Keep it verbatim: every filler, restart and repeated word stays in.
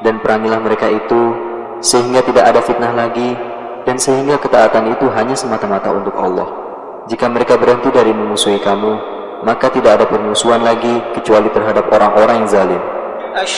dan perangilah mereka itu sehingga tidak ada fitnah lagi, dan sehingga ketaatan itu hanya semata-mata untuk Allah. Jika mereka berhenti dari memusuhi kamu, maka tidak ada permusuhan lagi kecuali terhadap orang-orang yang zalim.